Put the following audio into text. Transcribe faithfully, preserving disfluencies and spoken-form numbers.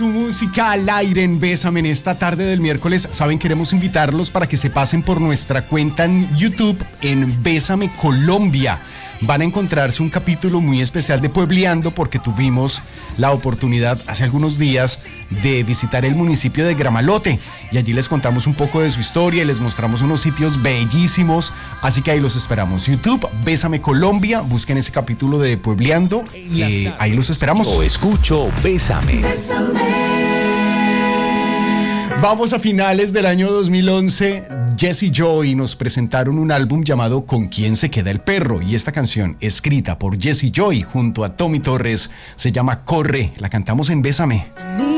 Tu música al aire en Bésame en esta tarde del miércoles. Saben, queremos invitarlos para que se pasen por nuestra cuenta en YouTube en Bésame Colombia. Van a encontrarse un capítulo muy especial de Puebleando porque tuvimos la oportunidad hace algunos días de visitar el municipio de Gramalote y allí les contamos un poco de su historia y les mostramos unos sitios bellísimos, así que ahí los esperamos. YouTube, Bésame Colombia, busquen ese capítulo de Puebleando y eh, ahí los esperamos. O escucho Bésame. Vamos a finales del año dos mil once. Jesse Joy nos presentaron un álbum llamado ¿Con quién se queda el perro? Y esta canción, escrita por Jesse Joy junto a Tommy Torres, se llama Corre. La cantamos en Bésame.